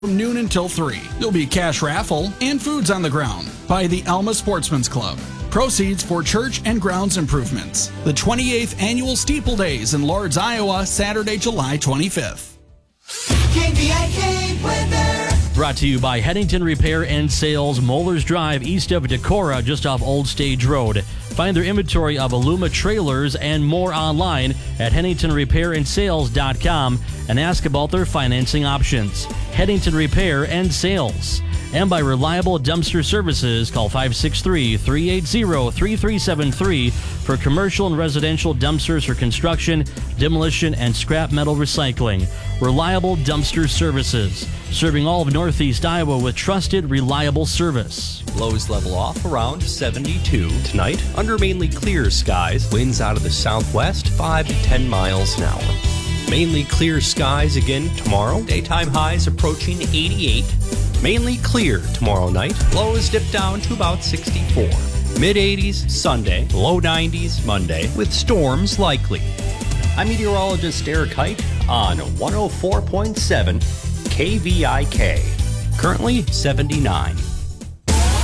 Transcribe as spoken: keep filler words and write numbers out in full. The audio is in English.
from noon until three. There'll be a cash raffle and foods on the ground by the Alma Sportsman's Club. Proceeds for church and grounds improvements. The twenty-eighth Annual Steeple Days in Lords, Iowa, Saturday, July twenty-fifth. K V I K weather. Brought to you by Headington Repair and Sales, Mollers Drive, east of Decorah, just off Old Stage Road. Find their inventory of Aluma trailers and more online at Headington Repair and Sales dot com and ask about their financing options. Headington Repair and Sales. And by Reliable Dumpster Services, call five six three, three eight zero, three three seven three for commercial and residential dumpsters for construction, demolition, and scrap metal recycling. Reliable Dumpster Services, serving all of Northeast Iowa with trusted, reliable service. Lows level off around seventy-two. Tonight, under mainly clear skies, winds out of the southwest, five to ten miles an hour. Mainly clear skies again tomorrow. Daytime highs approaching eighty-eight. Mainly clear tomorrow night. Lows dip down to about sixty-four. mid eighties Sunday, low nineties Monday, with storms likely. I'm meteorologist Eric Height on one oh four point seven K V I K. Currently seventy-nine.